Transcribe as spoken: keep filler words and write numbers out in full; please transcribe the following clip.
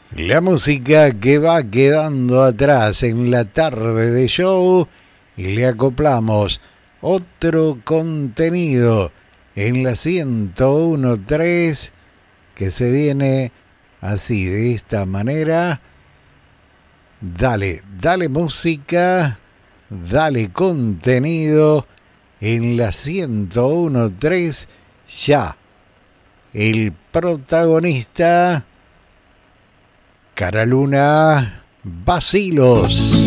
La música que va quedando atrás en la tarde de show y le acoplamos otro contenido en la ciento uno punto tres que se viene así, de esta manera. Dale, dale música, dale contenido en la ciento uno punto tres ya. El protagonista, Cara Luna, Bacilos.